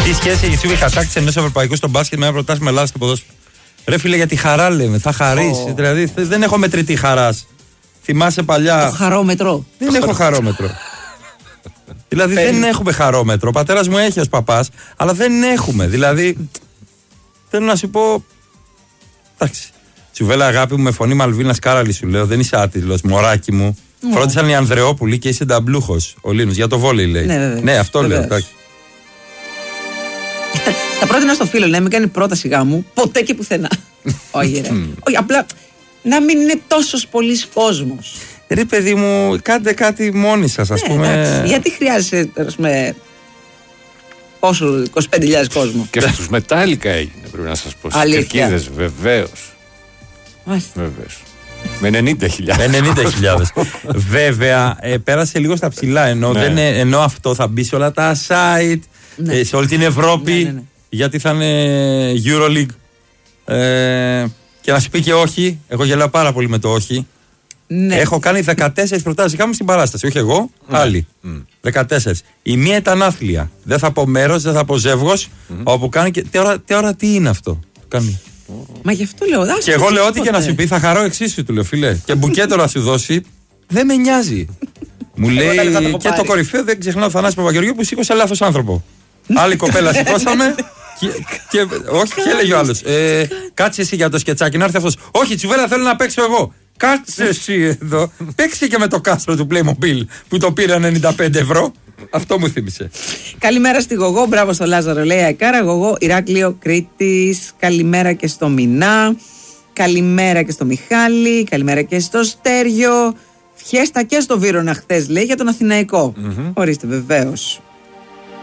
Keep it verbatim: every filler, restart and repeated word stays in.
Τι σχέση έχει η κατάκτηση ενός ευρωπαϊκού στο μπάσκετ με ένα πρωτάθλημα Ελλάδα στο ποδόσφαιρο? Ρε φίλε, για τη χαρά λέμε, θα χαρίσει. Oh. Δηλαδή δεν έχω μετρητή χαράς. Θυμάσαι παλιά. Το χαρόμετρο. Δεν έχω χαρόμετρο. Δηλαδή δεν έχουμε χαρόμετρο. Ο πατέρας μου έχει ως παπάς, αλλά δεν έχουμε. Δηλαδή θέλω να σου πω. Εντάξει. Τσουβέλα, αγάπη μου, με φωνή Μαλβίνας Κάραλη σου λέω, δεν είσαι άτυλος, μωράκι μου. Mm. Φρόντισαν οι Ανδρεόπουλοι και είσαι νταμπλούχος. Ο Λίνος για το βόλεϊ λέει. Ναι, βέβαια. Ναι, αυτό βεβαίως. λέω. Θα πρότεινα στο φίλο να μην κάνει πρόταση γάμου ποτέ και πουθενά. Όχι, ρε. Όχι, απλά να μην είναι τόσος πολύς κόσμος. Ρε παιδί μου, κάντε κάτι μόνοι σας, ας ναι, πούμε. Εντάξει, γιατί χρειάζεσαι με πόσο, είκοσι πέντε χιλιάδες κόσμο. Και στους Μετάλλικα έγινε, πρέπει να σας πω. Στις Κερκίδες, βεβαίως. Βεβαίως. Με ενενήντα χιλιάδες. ενενήντα χιλιάδες. Βέβαια, ε, πέρασε λίγο στα ψηλά. Ενώ, ναι. δεν, ενώ αυτό θα μπει σε όλα τα site, ναι. ε, σε όλη την Ευρώπη. Ναι, ναι, ναι. Γιατί θα είναι EuroLeague. Ε, και να σου πει και όχι. Εγώ γελάω πάρα πολύ με το όχι. Ναι. Έχω κάνει δεκατέσσερις προτάσεις. Κάμε στην παράσταση. Όχι εγώ, mm. άλλοι. Mm. δεκατέσσερις. Η μία ήταν άθλια. Δεν θα πω μέρος, δεν θα πω ζεύγος. Mm. Όπου κάνει και. Τώρα, τώρα τι είναι αυτό. Κάνει. Μα γι' αυτό λέω. Και εγώ λέω ό,τι και να σου πει, θα χαρώ εξίσου, του λέω φίλε. Και μπουκέτο να σου δώσει, δεν με νοιάζει. Μου λέει το και το κορυφαίο, δεν ξεχνάω τον Θανάση Παπαγεωργίου που σήκωσε λάθος άνθρωπο. Άλλη κοπέλα σηκώσαμε. και, και, όχι, και έλεγε ο άλλος. Ε, κάτσε εσύ για το σκετσάκι, να έρθει αυτός. Όχι, Τσουβέλα, θέλω να παίξω εγώ. Κάτσε εσύ εδώ. Παίξε και με το κάστρο του Playmobil που το πήρε ενενήντα πέντε ευρώ. Αυτό μου θύμισε. Καλημέρα στη Γογό, μπράβο στο Λάζαρο, λέει Αεκάρα. Γογό, Ηράκλειο, Κρήτης. Καλημέρα και στο Μινά. Καλημέρα και στο Μιχάλη. Καλημέρα και στο Στέριο. Φιέστα και στο Βύρωνα χθες, λέει, για τον Αθηναϊκό. Mm-hmm. Ορίστε, βεβαίως.